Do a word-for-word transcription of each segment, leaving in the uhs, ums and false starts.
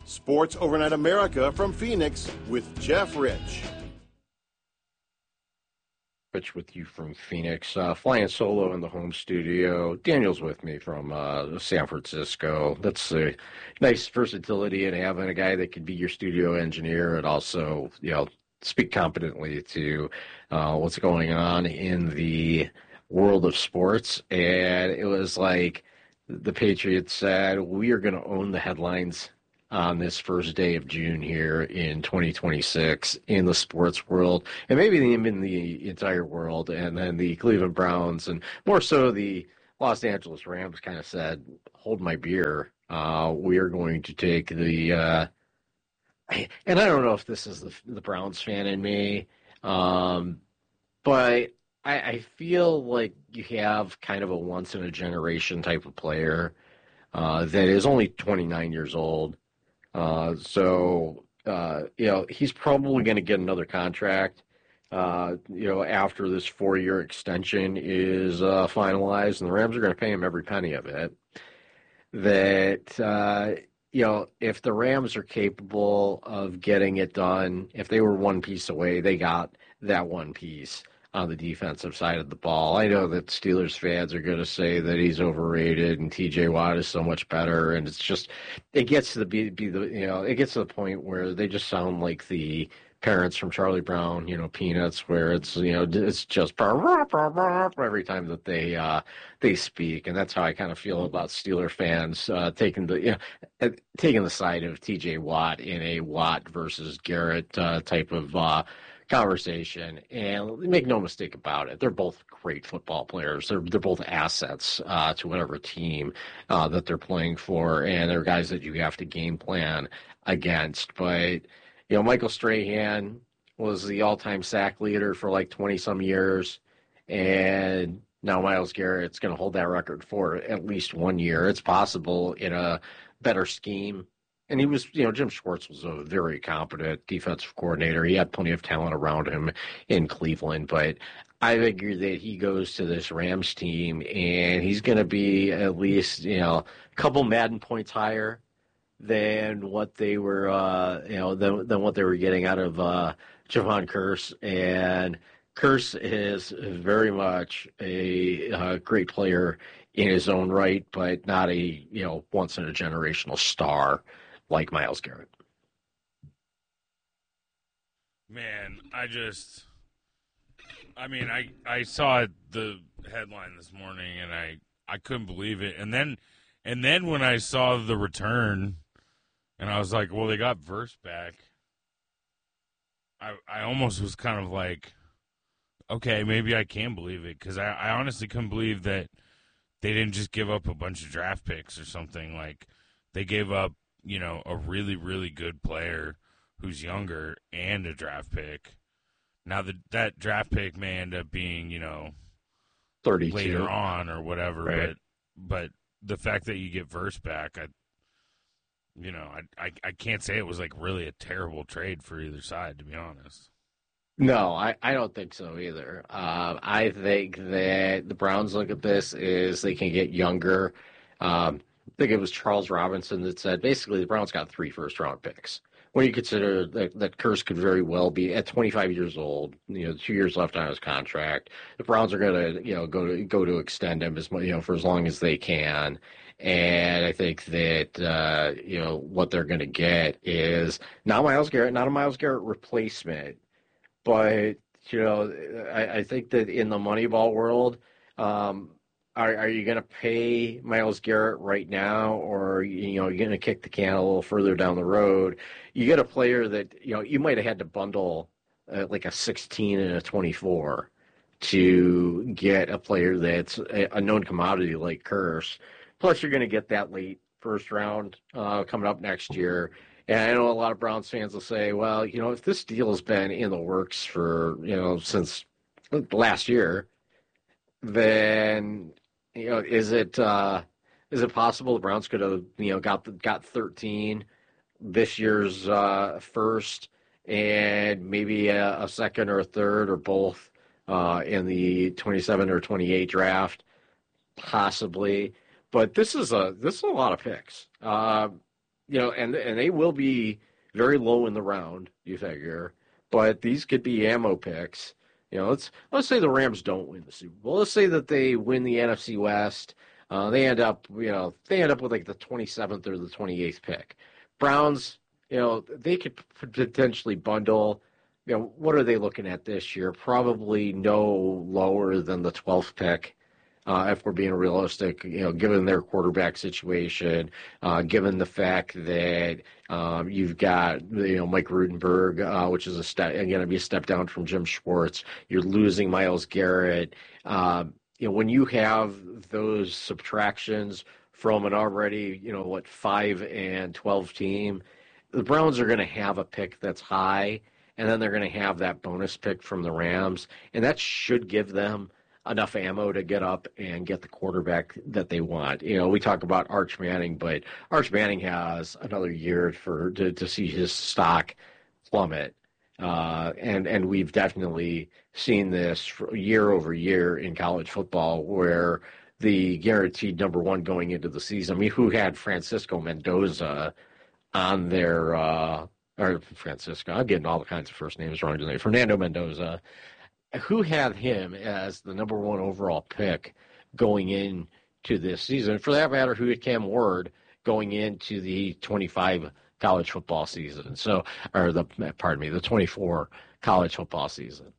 Sports Overnight America from Phoenix with Jeff Rich. Rich with you from Phoenix, uh, flying solo in the home studio. Daniel's with me from uh, San Francisco. That's a nice versatility in having a guy that could be your studio engineer and also, you know, speak competently to uh, what's going on in the world of sports. And it was like the Patriots said, we are going to own the headlines on this first day of June here in twenty twenty-six in the sports world, and maybe even in the entire world. And then the Cleveland Browns, and more so the Los Angeles Rams, kind of said, hold my beer. Uh, we are going to take the uh, – and I don't know if this is the, the Browns fan in me, um, but I, I feel like you have kind of a once-in-a-generation type of player uh, that is only twenty-nine years old. Uh, so, uh, you know, he's probably going to get another contract, uh, you know, after this four-year extension is uh, finalized, and the Rams are going to pay him every penny of it. That, uh, you know, if the Rams are capable of getting it done, if they were one piece away, they got that one piece on the defensive side of the ball. I know that Steelers fans are going to say that he's overrated and T J Watt is so much better, and it's just it gets to the be, be the you know it gets to the point where they just sound like the parents from Charlie Brown, you know, Peanuts, where it's you know it's just every time that they uh, they speak, and that's how I kind of feel about Steeler fans uh, taking the you know taking the side of T J Watt in a Watt versus Garrett uh, type of Uh, conversation. And make no mistake about it, they're both great football players. They're they're both assets uh, to whatever team uh, that they're playing for, and they're guys that you have to game plan against. But you know, Michael Strahan was the all-time sack leader for like twenty some years, and now Myles Garrett's going to hold that record for at least one year. It's possible in a better scheme. And he was, you know, Jim Schwartz was a very competent defensive coordinator. He had plenty of talent around him in Cleveland, but I figure that he goes to this Rams team and he's going to be at least, you know, a couple Madden points higher than what they were, uh, you know, than, than what they were getting out of uh, Javon Kearse. And Kearse is very much a, a great player in his own right, but not a, you know, once in a generational star like Myles Garrett. Man, I just, I mean, I, I saw the headline this morning and I, I couldn't believe it. And then, and then when I saw the return and I was like, well, they got Verse back. I, I almost was kind of like, okay, maybe I can believe it. Cause I, I honestly couldn't believe that they didn't just give up a bunch of draft picks or something. Like they gave up, you know, a really, really good player who's younger and a draft pick. Now, the, that draft pick may end up being, you know, thirty-two later on or whatever, right. but but the fact that you get Verse back, I, you know, I, I, I can't say it was, like, really a terrible trade for either side, to be honest. No, I, I don't think so either. Uh, I think that the Browns look at this is they can get younger. Um I think it was Charles Robinson that said basically the Browns got three first-round picks. When you consider that, that Kearse could very well be at twenty-five years old, you know, two years left on his contract, the Browns are going to, you know, go to go to extend him as you know for as long as they can. And I think that uh, you know what they're going to get is not Myles Garrett, not a Myles Garrett replacement, but you know, I, I think that in the Moneyball world. Um, Are, are you going to pay Myles Garrett right now, or you know, you're going to kick the can a little further down the road? You get a player that you know you might have had to bundle uh, like a sixteen and a twenty-four to get a player that's a, a known commodity like Kearse. Plus, you're going to get that late first round uh, coming up next year. And I know a lot of Browns fans will say, "Well, you know, if this deal has been in the works for you know since last year, then." You know, is it uh, is it possible the Browns could have you know got the, got thirteen this year's uh, first and maybe a, a second or a third or both uh, in the twenty-seven or twenty-eight draft, possibly. But this is a this is a lot of picks. Uh, you know, and and they will be very low in the round, you figure, but these could be ammo picks. You know, let's let's say the Rams don't win the Super Bowl. Let's say that they win the N F C West. Uh, they end up, you know, they end up with like the twenty-seventh or the twenty-eighth pick. Browns, you know, they could potentially bundle. You know, what are they looking at this year? Probably no lower than the twelfth pick. Uh, if we're being realistic, you know, given their quarterback situation, uh, given the fact that um, you've got, you know, Mike Rudenberg, uh, which is a step, going to be a step down from Jim Schwartz. You're losing Myles Garrett. Um, you know, when you have those subtractions from an already, you know, what, five and twelve team, the Browns are going to have a pick that's high, and then they're going to have that bonus pick from the Rams, and that should give them enough ammo to get up and get the quarterback that they want. You know, we talk about Arch Manning, but Arch Manning has another year for to, to see his stock plummet. Uh, and, and we've definitely seen this for year over year in college football where the guaranteed number one going into the season, I mean, who had Francisco Mendoza on their, uh, or Francisco, I'm getting all kinds of first names wrong today, Fernando Mendoza, who had him as the number one overall pick going into this season. For that matter, who had Cam Ward going into the twenty-five college football season. So, or the, pardon me, the twenty-four college football season.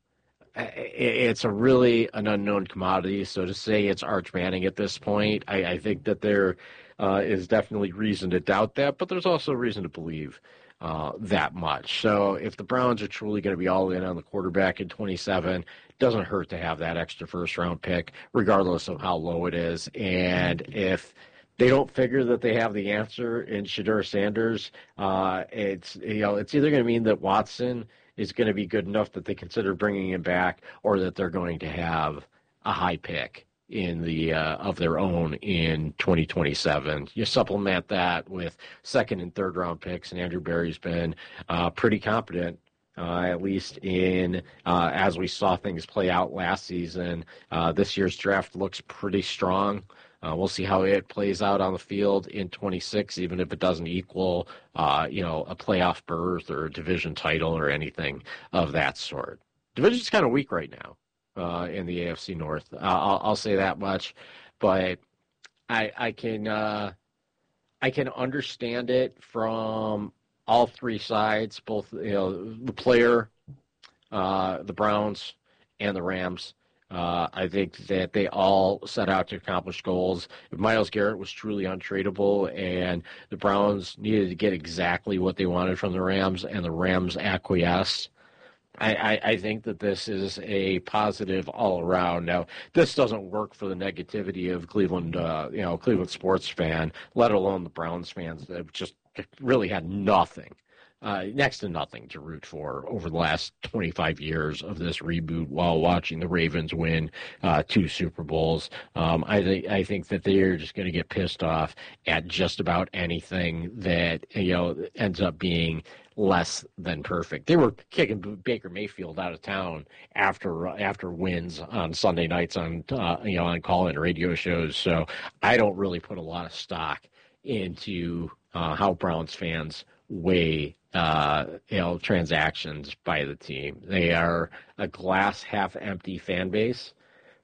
It's a really an unknown commodity. So to say it's Arch Manning at this point, I, I think that there uh, is definitely reason to doubt that, but there's also reason to believe Uh, that much. So if the Browns are truly going to be all in on the quarterback in twenty-seven, it doesn't hurt to have that extra first round pick, regardless of how low it is. And if they don't figure that they have the answer in Shedeur Sanders, uh, it's, you know, it's either going to mean that Watson is going to be good enough that they consider bringing him back, or that they're going to have a high pick in the uh, of their own in twenty twenty-seven. You supplement that with second and third round picks, and Andrew Berry's been uh, pretty competent, uh, at least in uh, as we saw things play out last season. Uh, this year's draft looks pretty strong. Uh, we'll see how it plays out on the field in twenty-six, even if it doesn't equal, uh, you know, a playoff berth or a division title or anything of that sort. Division's kind of weak right now. Uh, in the A F C North, uh, I'll, I'll say that much, but I, I can uh, I can understand it from all three sides, both you know the player, uh, the Browns, and the Rams. Uh, I think that they all set out to accomplish goals. If Myles Garrett was truly untradeable and the Browns needed to get exactly what they wanted from the Rams, and the Rams acquiesced, I, I, I think that this is a positive all around. Now, this doesn't work for the negativity of Cleveland, uh, you know, Cleveland sports fan, let alone the Browns fans that have just really had nothing, uh, next to nothing to root for over the last twenty-five years of this reboot while watching the Ravens win uh, two Super Bowls. Um, I, th- I think that they're just going to get pissed off at just about anything that, you know, ends up being less than perfect. They were kicking Baker Mayfield out of town after after wins on Sunday nights on uh, you know on call-in radio shows. So I don't really put a lot of stock into uh, how Browns fans weigh uh, you know transactions by the team. They are a glass half empty fan base,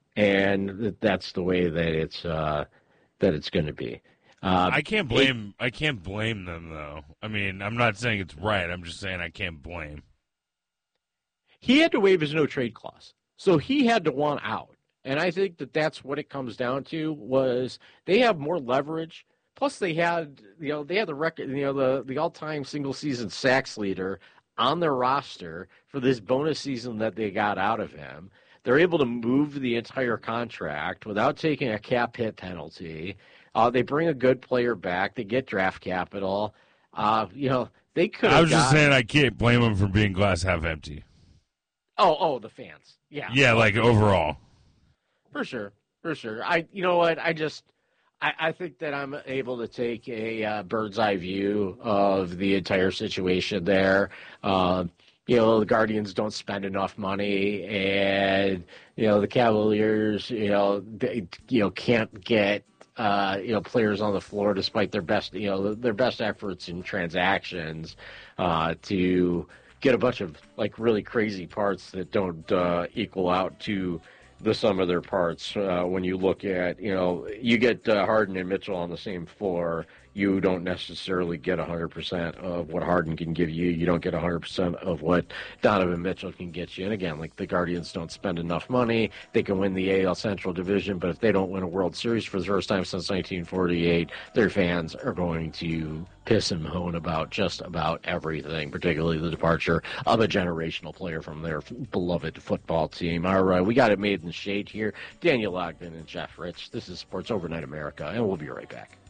and that's the way that it's uh, that it's going to be. Uh, I can't blame. It, I can't blame them though. I mean, I'm not saying it's right. I'm just saying I can't blame. He had to waive his no trade clause, so he had to want out, and I think that that's what it comes down to. Was they have more leverage? Plus, they had you know they had the record, you know the the all time single season sacks leader on their roster for this bonus season that they got out of him. They're able to move the entire contract without taking a cap hit penalty. Uh, they bring a good player back. They get draft capital. Uh, you know, they could. I was just gotten... saying I can't blame them for being glass half empty. Oh, oh, the fans. Yeah. Yeah, like overall. For sure, for sure. I, you know what? I just, I, I think that I'm able to take a uh, bird's eye view of the entire situation there. Um, you know, the Guardians don't spend enough money, and you know the Cavaliers, you know, they, you know, can't get uh, you know, players on the floor despite their best, you know, their best efforts in transactions uh, to get a bunch of like really crazy parts that don't uh, equal out to the sum of their parts. Uh, when you look at, you know, you get uh, Harden and Mitchell on the same floor, you don't necessarily get one hundred percent of what Harden can give you. You don't get one hundred percent of what Donovan Mitchell can get you. And again, like the Guardians don't spend enough money. They can win the A L Central Division, but if they don't win a World Series for the first time since nineteen forty-eight, their fans are going to piss and moan about just about everything, particularly the departure of a generational player from their beloved football team. All right, we got it made in the shade here. Daniel Ogden and Jeff Rich. This is Sports Overnight America, and we'll be right back.